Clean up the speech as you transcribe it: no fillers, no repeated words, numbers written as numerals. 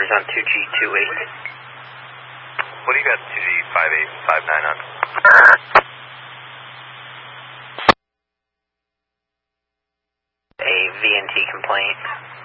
numbers on 2G28. What do you got 2G5859 on? A VNT complaint.